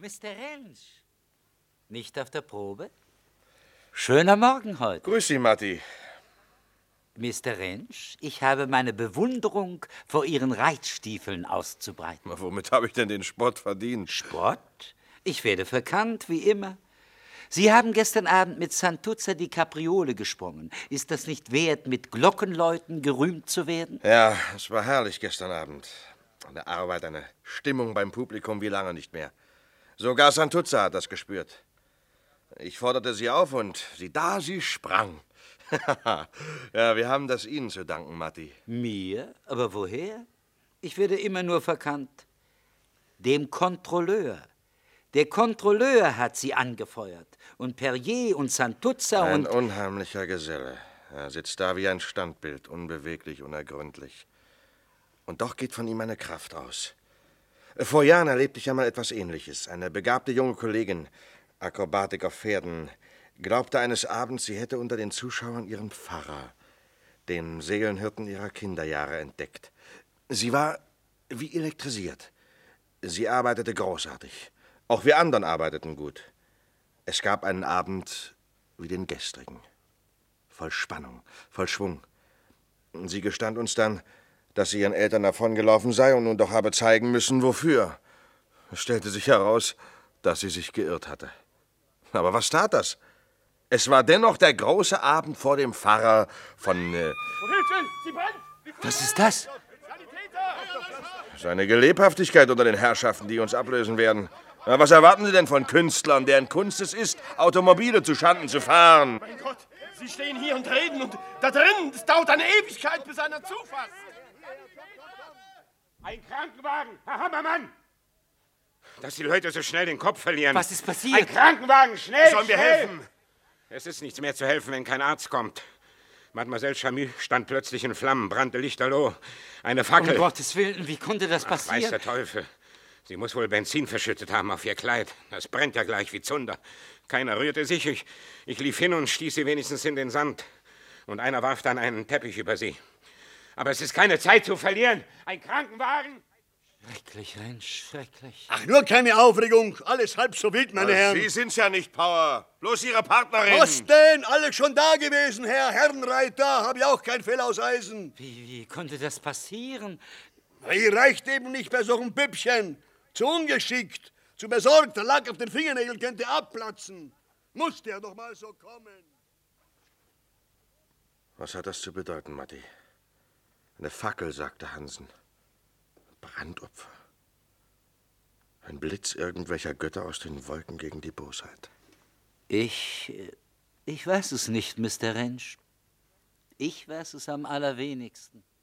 Mr. Rentsch. Nicht auf der Probe? Schöner Morgen heute. Grüß Sie, Matti. Mr. Rentsch, ich habe meine Bewunderung vor Ihren Reitstiefeln auszubreiten. Womit habe ich denn den Spott verdient? Spott? Ich werde verkannt, wie immer. Sie haben gestern Abend mit Santuzza die Kapriole gesprungen. Ist das nicht wert, mit Glockenläuten gerühmt zu werden? Ja, es war herrlich gestern Abend. Eine Arbeit, eine Stimmung beim Publikum wie lange nicht mehr. Sogar Santuzza hat das gespürt. Ich forderte sie auf und sie sprang. Ja, wir haben das Ihnen zu danken, Matti. Mir? Aber woher? Ich werde immer nur verkannt. Dem Kontrolleur. Der Kontrolleur hat sie angefeuert. Und Perrier und Santuzza Ein unheimlicher Geselle. Er sitzt da wie ein Standbild, unbeweglich, unergründlich. Und doch geht von ihm eine Kraft aus. Vor Jahren erlebte ich einmal etwas Ähnliches. Eine begabte junge Kollegin, Akrobatik auf Pferden, glaubte eines Abends, sie hätte unter den Zuschauern ihren Pfarrer, den Seelenhirten ihrer Kinderjahre, entdeckt. Sie war wie elektrisiert. Sie arbeitete großartig. Auch wir anderen arbeiteten gut. Es gab einen Abend wie den gestrigen. Voll Spannung, voll Schwung. Sie gestand uns dann, dass sie ihren Eltern davongelaufen sei und nun doch habe zeigen müssen, wofür. Es stellte sich heraus, dass sie sich geirrt hatte. Aber was tat das? Es war dennoch der große Abend vor dem Pfarrer von... Was ist das? Seine Lebhaftigkeit unter den Herrschaften, die uns ablösen werden. Na, was erwarten Sie denn von Künstlern, deren Kunst es ist, Automobile zu Schanden zu fahren? Mein Gott, Sie stehen hier und reden und da drin, es dauert eine Ewigkeit, bis einer zufasst. Ein Krankenwagen, Herr Hammermann! Dass die Leute so schnell den Kopf verlieren. Was ist passiert? Ein Krankenwagen, schnell! Sollen wir schnell. helfen? Es ist nichts mehr zu helfen, wenn kein Arzt kommt. Mademoiselle Chamy stand plötzlich in Flammen, brannte lichterloh. Eine Fackel. Um Gottes Willen, wie konnte das passieren? Weiß der Teufel. Sie muss wohl Benzin verschüttet haben auf ihr Kleid. Das brennt ja gleich wie Zunder. Keiner rührte sich. Ich lief hin und stieß sie wenigstens in den Sand. Und einer warf dann einen Teppich über sie. Aber es ist keine Zeit zu verlieren. Ein Krankenwagen. Schrecklich, Rentsch, schrecklich. Ach, nur keine Aufregung. Alles halb so wild, meine Herren. Sie sind's ja nicht, Power. Bloß Ihre Partnerin. Was denn? Alle schon da gewesen, Herr Herrenreiter. Hab ich auch kein Fell aus Eisen. Wie konnte das passieren? Die reicht eben nicht bei so einem Püppchen. Zu ungeschickt, zu besorgt. Der Lack auf den Fingernägeln könnte abplatzen. Musste ja doch mal so kommen. Was hat das zu bedeuten, Matti? Eine Fackel, sagte Hansen. Brandopfer. Ein Blitz irgendwelcher Götter aus den Wolken gegen die Bosheit. Ich weiß es nicht, Mr. Rentsch. Ich weiß es am allerwenigsten.